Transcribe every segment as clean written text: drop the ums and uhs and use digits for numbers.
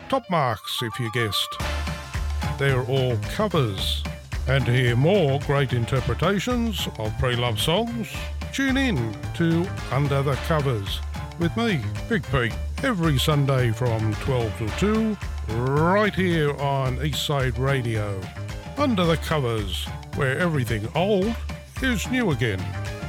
top marks if you guessed. They're all covers. And to hear more great interpretations of pre-love songs, tune in to Under the Covers with me, Big Pete, every Sunday from 12 till 2, right here on Eastside Radio. Under the Covers, where everything old is new again.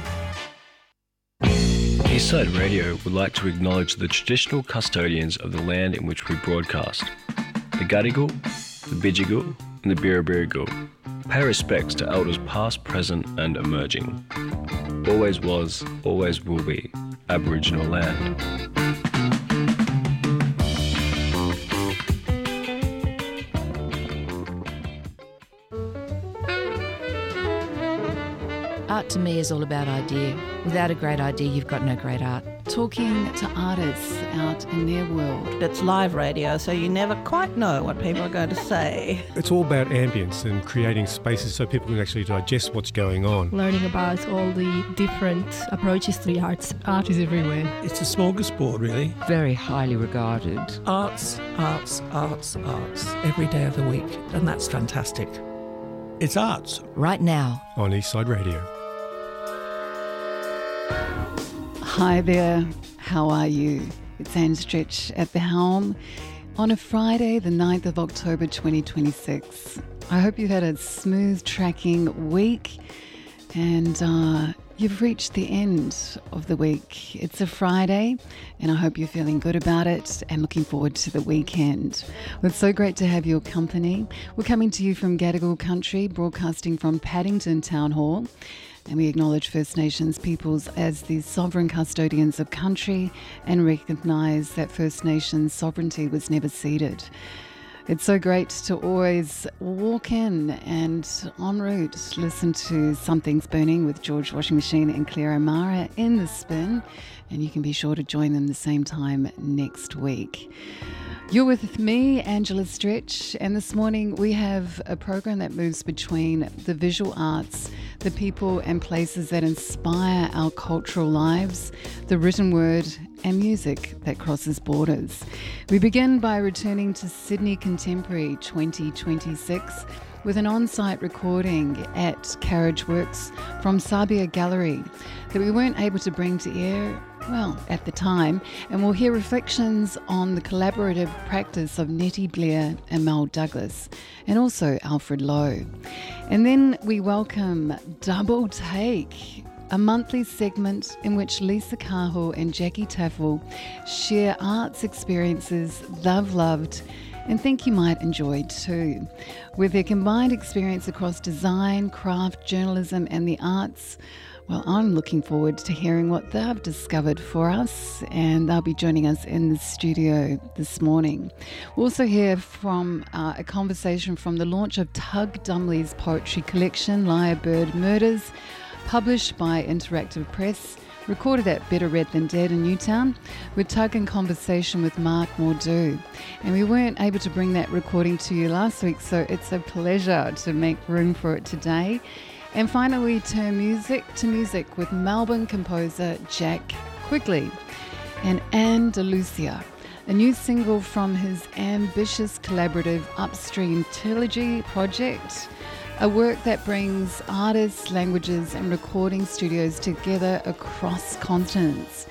Eastside Radio would like to acknowledge the traditional custodians of the land in which we broadcast, the Gadigal, the Bidjigal and the Birrabirragal. Pay respects to elders past, present and emerging. Always was, always will be Aboriginal land. Art to me is all about idea. Without a great idea, you've got no great art. Talking to artists out in their world. It's live radio, so you never quite know what people are going to say. It's all about ambience and creating spaces so people can actually digest what's going on. Learning about all the different approaches to the arts. Art is everywhere. It's a smorgasbord, really. Very highly regarded. Arts, arts, arts, arts. Every day of the week, and that's fantastic. It's arts. Right now. On Eastside Radio. Hi there, how are you? It's Anne Stretch at the helm on a Friday, the 9th of October 2026. I hope you've had a smooth tracking week and you've reached the end of the week. It's a Friday and I hope you're feeling good about it and looking forward to the weekend. Well, it's so great to have your company. We're coming to you from Gadigal Country, broadcasting from Paddington Town Hall. And we acknowledge First Nations peoples as the sovereign custodians of country and recognise that First Nations sovereignty was never ceded. It's so great to always walk in and en route listen to Something's Burning with George Washing Machine and Claire O'Mara in the spin. And you can be sure to join them the same time next week. You're with me, Angela Stretch, and this morning we have a program that moves between the visual arts, the people and places that inspire our cultural lives, the written word and music that crosses borders. We begin by returning to Sydney Contemporary 2026 with an on-site recording at Carriage Works from Sabia Gallery that we weren't able to bring to air at the time, and we'll hear reflections on the collaborative practice of Nettie Blair and Mel Douglas, and also Alfred Lowe. And then we welcome Double Take, a monthly segment in which Lisa Cahill and Jackie Taffel share arts experiences they've loved and think you might enjoy too. With their combined experience across design, craft, journalism and the arts, well, I'm looking forward to hearing what they've discovered for us, and they'll be joining us in the studio this morning. We'll also hear from a conversation from the launch of Tug Dumley's poetry collection, Lyrebird Murders, published by Interactive Press, recorded at Better Read Than Dead in Newtown, with Tug in conversation with Mark Mordew. And we weren't able to bring that recording to you last week, so it's a pleasure to make room for it today. And finally, we turn music to music with Melbourne composer Jack Quigley and Andalusia, a new single from his ambitious collaborative Upstream Trilogy project, a work that brings artists, languages and recording studios together across continents.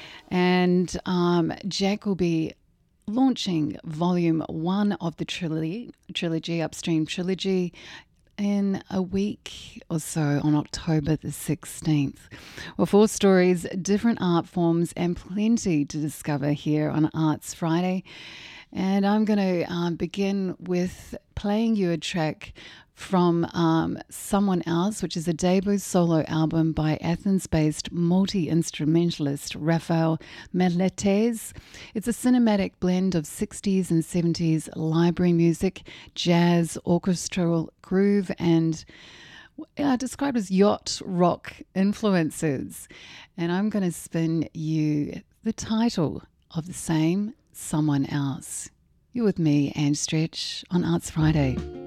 And Jack will be launching volume 1 of the trilogy, Upstream Trilogy, in a week or so on October the 16th. Well, 4 stories, different art forms and plenty to discover here on Arts Friday. And I'm going to begin with playing you a track from Someone Else, which is a debut solo album by Athens-based multi-instrumentalist Rafael Meletes. It's a cinematic blend of 60s and 70s library music, jazz, orchestral groove, and described as yacht rock influences. And I'm going to spin you the title of the same, Someone Else. You're with me, Anne Stretch, on Arts Friday.